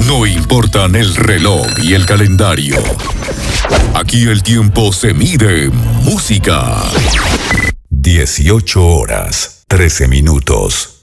No importan el reloj y el calendario. Aquí el tiempo se mide en música. 18 horas, 13 minutos.